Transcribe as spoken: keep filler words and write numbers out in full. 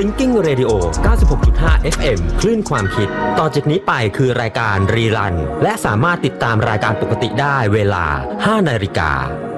Thinking Radio เก้าสิบหกจุดห้า เอฟ เอ็ม คลื่นความคิดต่อจากนี้ไปคือรายการรีรันและสามารถติดตามรายการปกติได้เวลา ห้านาฬิกา